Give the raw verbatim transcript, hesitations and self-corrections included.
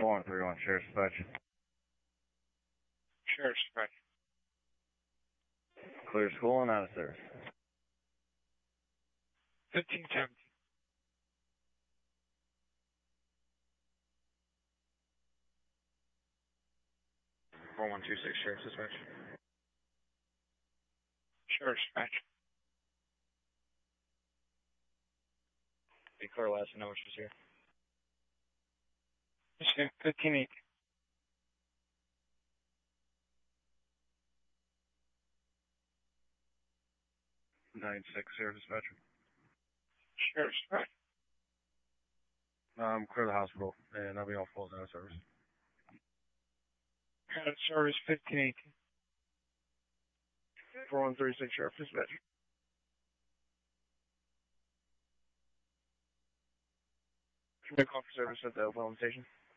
four one three one, Sheriff's Dispatch. Sheriff's Dispatch. Clear school and out of service. fifteen seventeen. four one two six, Sheriff's Dispatch. Sheriff's Dispatch. Be clear last and know which was here. fifteen eighteen. nine six, Sheriff's Dispatch. Sheriff's Dispatch. Um, clear the hospital, and I'll be all full out of service. Out of service fifteen eighteen. four one three six, Sheriff's Dispatch. Make call for service at the Oklahoma station.